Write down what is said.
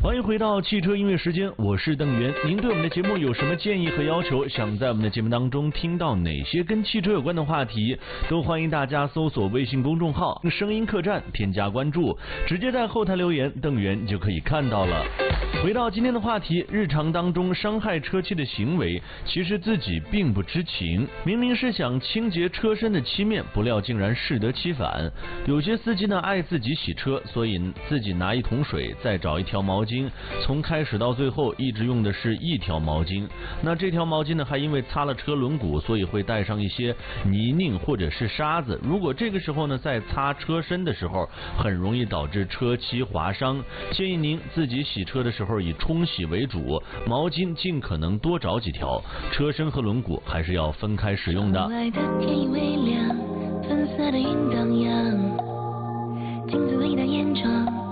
欢迎回到汽车音乐时间，我是邓源。您对我们的节目有什么建议和要求？想在我们的节目当中听到哪些跟汽车有关的话题？都欢迎大家搜索微信公众号“声音客栈”，添加关注，直接在后台留言，邓源就可以看到了。回到今天的话题，日常当中伤害车漆的行为，其实自己并不知情。明明是想清洁车身的漆面，不料竟然适得其反。有些司机呢爱自己洗车，所以自己拿一桶水，再找一条毛巾，从开始到最后一直用的是一条毛巾。那这条毛巾呢，还因为擦了车轮毂，所以会带上一些泥泞或者是沙子。如果这个时候呢，在擦车身的时候，很容易导致车漆划伤。建议您自己洗车的时候以冲洗为主，毛巾尽可能多找几条，车身和轮毂还是要分开使用的。 窗外的天已微亮，粉色的云荡漾，镜子里的眼妆